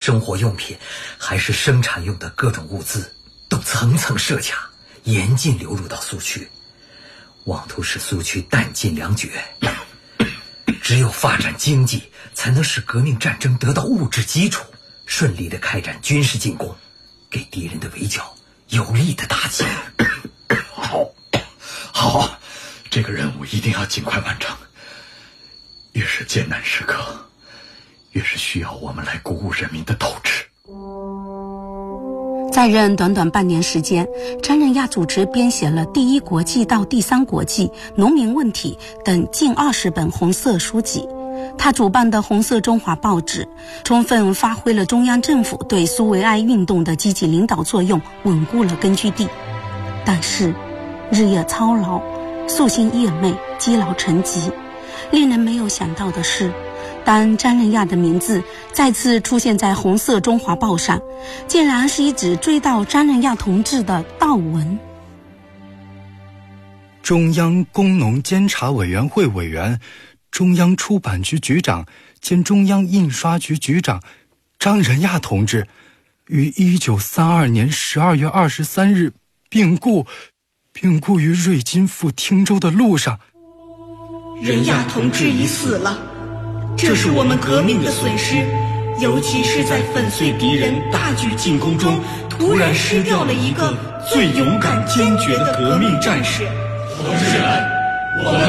生活用品，还是生产用的各种物资，都层层设卡，严禁流入到苏区，妄图使苏区弹尽粮绝。只有发展经济，才能使革命战争得到物质基础，顺利地开展军事进攻，给敌人的围剿有力的打击。 好，这个任务一定要尽快完成。越是艰难时刻，越是需要我们来鼓舞人民的斗志。 在任短短半年时间，张仁亚主持编写了《第一国际到第三国际》《农民问题》等近20本红色书籍。他主办的红色中华报纸，充分发挥了中央政府对苏维埃运动的积极领导作用，稳固了根据地。但是，日夜操劳，夙兴夜寐，积劳成疾。令人没有想到的是，当张仁亚的名字再次出现在红色中华报上，竟然是一纸追悼张仁亚同志的悼文。 中央工农监察委员会委员、中央出版局局长兼中央印刷局局长张仁亚同志于1932年12月23日病故于瑞金赴汀州的路上。 仁亚同志已死了，这是我们革命的损失，尤其是在粉碎敌人大举进攻中，突然失掉了一个最勇敢坚决的革命战士。 同志们，我们